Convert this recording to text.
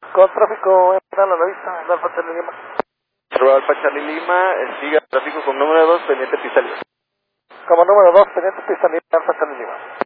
Con tráfico, a la vista, Alfa Charlie Lima. Alfa Charlie Lima, siga tráfico con número 2, pendiente pista libre. Como número 2, pendiente pista libre, Alfa Charlie Lima.